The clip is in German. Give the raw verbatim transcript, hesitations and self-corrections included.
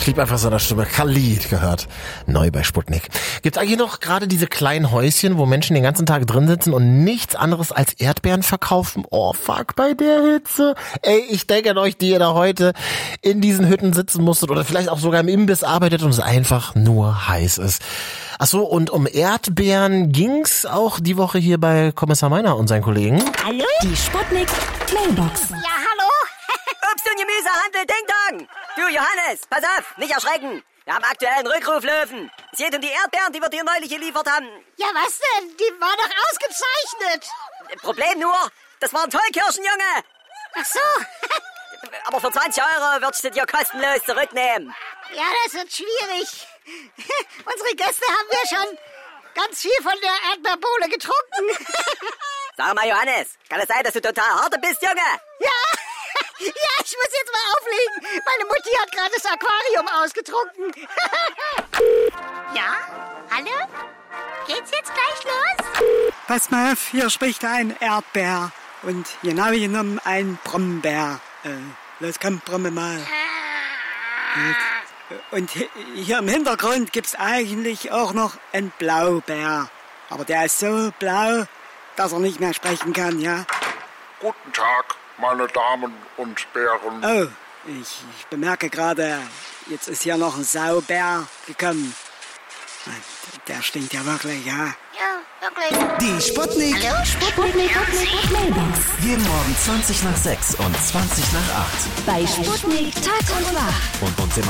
Ich liebe einfach seine Stimme. Khalid gehört. Neu bei Sputnik. Gibt's eigentlich noch gerade diese kleinen Häuschen, wo Menschen den ganzen Tag drin sitzen und nichts anderes als Erdbeeren verkaufen? Oh, fuck, bei der Hitze. Ey, ich denke an euch, die ihr da heute in diesen Hütten sitzen musstet oder vielleicht auch sogar im Imbiss arbeitet und es einfach nur heiß ist. Ach so, und um Erdbeeren ging's auch die Woche hier bei Kommissar Meiner und seinen Kollegen. Hallo? Die Sputnik Mailbox. Ja, hallo? Obst und Gemüsehandel, Ding Dong! Du, Johannes, pass auf, nicht erschrecken. Wir haben aktuell einen Rückruflöwen. Es geht um die Erdbeeren, die wir dir neulich geliefert haben. Ja, was denn? Die war doch ausgezeichnet. Problem nur, das waren Tollkirschen, Junge. Ach so. Aber für zwanzig Euro würdest du dir kostenlos zurücknehmen. Ja, das wird schwierig. Unsere Gäste haben ja schon ganz viel von der Erdbeerbohle getrunken. Sag mal, Johannes, kann es sein, dass du total harte bist, Junge? Ja. Ja, ich muss jetzt mal auflegen. Meine Mutti hat gerade das Aquarium ausgetrunken. Ja? Hallo? Geht's jetzt gleich los? Pass mal auf, hier spricht ein Erdbeer. Und genau genommen ein Brombeer. Äh, los, komm, brumme mal. Und hier im Hintergrund gibt's eigentlich auch noch einen Blaubeer. Aber der ist so blau, dass er nicht mehr sprechen kann, ja? Guten Tag, meine Damen und Bären. Oh, ich, ich bemerke gerade, jetzt ist hier noch ein Saubär gekommen. Der stinkt ja wirklich, ja? Ja, wirklich. Die Sputnik. Hallo? Sputnik Mailbox. Jeden Morgen zwanzig nach sechs und zwanzig nach acht. Bei Sputnik Tag und Wach. Und uns immer